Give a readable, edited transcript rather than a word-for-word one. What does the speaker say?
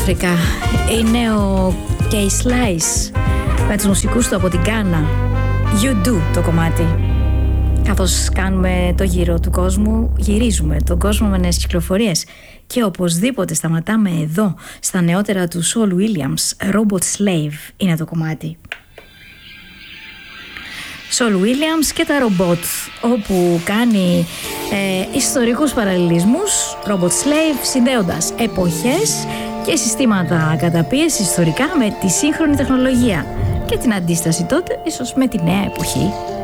Αφρικά. Είναι ο K Slice με τους μουσικούς του από την Γκάνα. You Do το κομμάτι. Καθώς κάνουμε το γύρο του κόσμου, γυρίζουμε τον κόσμο με νέες κυκλοφορίες. Και οπωσδήποτε σταματάμε εδώ, στα νεότερα του Saul Williams. Robot Slave είναι το κομμάτι. Saul Williams και τα ρομπότ, όπου κάνει ιστορικούς παραλληλισμούς, Robot Slave, συνδέοντας εποχές και συστήματα καταπίεσης ιστορικά με τη σύγχρονη τεχνολογία και την αντίσταση τότε ίσως με τη νέα εποχή.